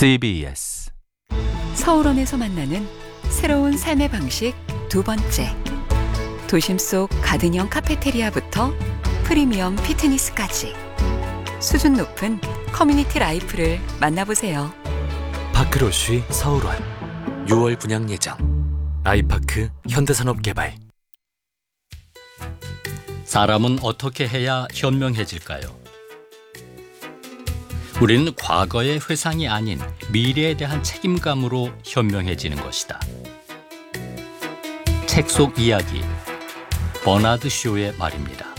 CBS 서울원에서 만나는 새로운 삶의 방식 두 번째. 도심 속 가든형 카페테리아부터 프리미엄 피트니스까지 수준 높은 커뮤니티 라이프를 만나보세요. 파크로쉬 서울원 6월 분양 예정. 아이파크 현대산업개발. 사람은 어떻게 해야 현명해질까요? 우리는 과거의 회상이 아닌 미래에 대한 책임감으로 현명해지는 것이다. 책 속 이야기, 버나드 쇼의 말입니다.